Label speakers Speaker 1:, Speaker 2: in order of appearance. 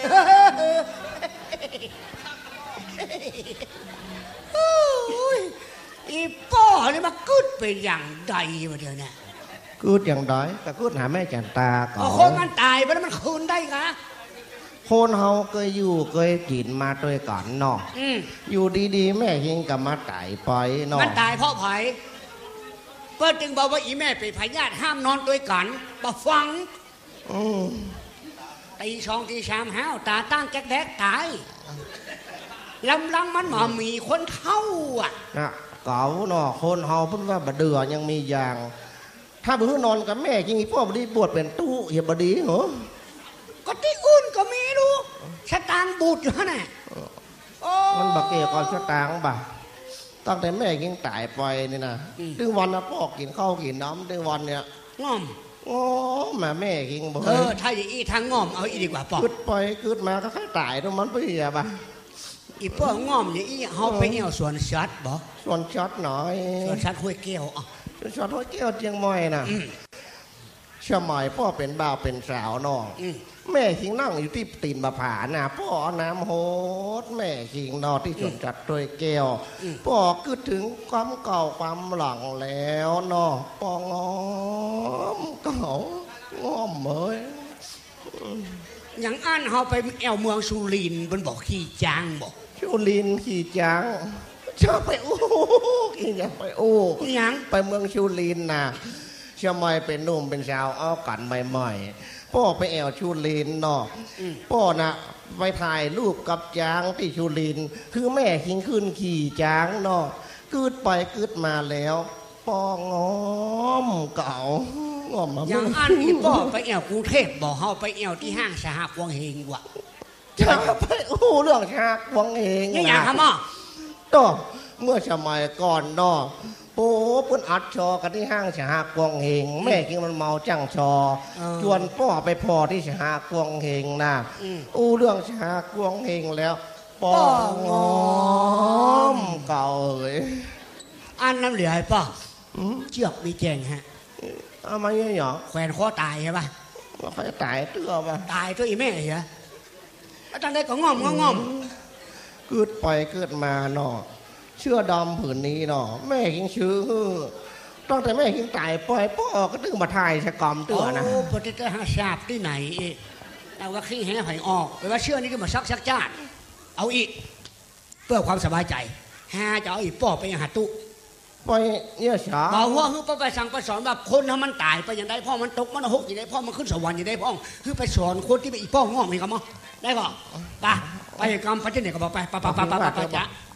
Speaker 1: อีป้อนี่มากึดไปอย่างใดวะเดี๋ยวนี้
Speaker 2: กึดอย่างใดก็กึดหาแม่จันตาก่อน
Speaker 1: คนมันตายไปแล้วมันคืนได้กะ
Speaker 2: คนเฮาเคยอยู่เคยกินมาด้วยกันเนาะอยู่ดีๆแม่ยิงกับมาตายไปเนาะ
Speaker 1: มันตายเพราะไผเพื่อจึงบอกว่าอีแม่เป็นพญาติห้ามนอนด้วยกันบ่ฟังตีสองตีสามห้าวตาตั้งแจ๊กแดกตายลำลังมันมามีคนเข้าอ่ะ
Speaker 2: นะเก่าเนาะคนเฮาเพิ่นว่าบะเดือยังมีอย่างถ้าเพิ่นนอนกับแม่จริงพ่อบดีบวชเป็นตู้เหียบดีเหรอ
Speaker 1: ก็ที่อุ่นก็มีลูกชะตางบูดอยู่น่ะ
Speaker 2: มันบักเกี่ยวกับชะตางบ่ะตั้งแต่แม่กินตายไปนี่นะถึงวันนะพ่อกินข้าวกินน้ำถึงวันเนี่ย
Speaker 1: ง่อม
Speaker 2: แม่กินบ่
Speaker 1: ถ้าอย่างอีทางง่อมเอาอีดีกว่าปอก
Speaker 2: กึดไปกึดมาก็ค่อยตายตรงมันไปอ่ะบ่ะ
Speaker 1: อีป้อง่อมอย่างอีเฮาไปเอี่ยวสวนชัดบ่
Speaker 2: สวนชัดหน่อย
Speaker 1: สวนชัดห้วยแก้ว
Speaker 2: สวนชัดห้วยแก้วเจียงใหม่น่ะสมัยพ่อเป็นบ่าวเป็นสาวน้องแม่ขิงนั่งอยู่ที่ตีนมะผาน่ะพ่อน้ำโหดแม่ขิงนอนที่สวนจัดด้วยแก้วพ่อคิดถึงความเก่าความหลังแล้วเนาะพ่องอมเก่างอมเอ้ย
Speaker 1: อย่างอันเฮาไปแอวเมืองสุรินทร์มันบอกขี่จางบอก
Speaker 2: สุรินทร์ขี่จางชอบไปโอ้ขี่ยังไปโอ้
Speaker 1: ยัง
Speaker 2: ไปเมืองสุรินทร์น่ะสมัยเป็นหนุ่มเป็นสาวเอากันใหม่ๆพ่อไปแอวชูลินเนาะพ่อน่ะไปถ่ายรูปกับจางที่ชูลินคือแม่ขิงขึ้นขี่จางเนาะกึดไปกึดมาแล้วพ่องอมเก่างอมมา
Speaker 1: อย่างอันนี้พ่อไปแอวกรุงเทพบอกเฮาไปแอวที่ห้างสหกวงเฮงว่ะ
Speaker 2: จะไปโอ้เรื่องสหกวงเฮง
Speaker 1: นี่อย่างทำอ่ะ
Speaker 2: ต่อเมื่อสมัยก่อนเนาะโอ้เพิ่นอัดชอกันที่ห้างสหกวงเฮงแม่กินมันเมาจังชอชวนพ่อไปพอที่สหกวงเฮงนะเรื่องสหกวงเฮงแล้วป้องอมเก่าเลย
Speaker 1: อันน้ำเหลือให้ป้อเชือกมีแจงฮะ
Speaker 2: เอามาเยอะหรอ
Speaker 1: แขวนข้อตายใช่ป่ะ
Speaker 2: ใครตายเตื้อป่ะ
Speaker 1: ตายตัวอีแม่เหรออาจารย์ได้ก็ง่อม
Speaker 2: เกิดไปเกิดมาเนาะเชื่อดำผืนนี้เนาะแม่กินชื่อตั้งแต่แม่กินตายปล่อยพ่อก็ตึงมาถ่ายสกอมเตื้อนะ
Speaker 1: โอ้พอจะหาทราบที่ไหนแต่ว่าขี้แห่ไผ่ออกแปลว่าเชื่อนี่ก็มาซักจ้าเอาอีกเพื่อความสบายใจหาจะเอาอีกป้อไปหาตุ
Speaker 2: ไปเนี่ยสา
Speaker 1: บอกว่าคือไปสั่งไปสอนแบบคนถ้ามันตายไปอย่างไรพ่อมันตกมันหกอย่างไรพ่อมันขึ้นสวรรค์อย่างไรพ่อคือไปสอนคนที่ไปอีป้องง่อมีคำมั้งได้ป่ะไปกรรมพระเจ้าเนี่ยก็บอกไปจ้ะ